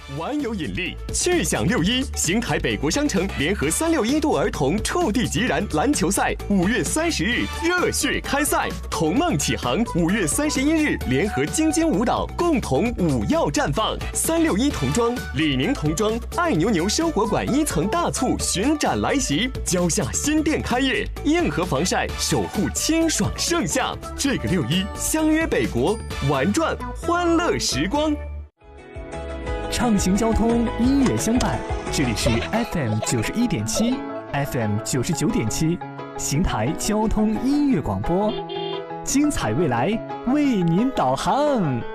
玩有引力，趣享6·1，邢台北国商城联合361度儿童触地即燃篮球赛5月30日热血开赛，童梦启航5月31日联合京津舞蹈共同舞耀绽放，361童装、李宁童装、爱牛牛生活馆1层大促巡展来袭，蕉下新店开业，硬核防晒守护清爽盛夏。这个6·1相约北国，玩转欢乐时光。 畅行交通，音乐相伴。这里是 FM 91.7 FM 99.7邢台交通音乐广播，精彩未来为您导航。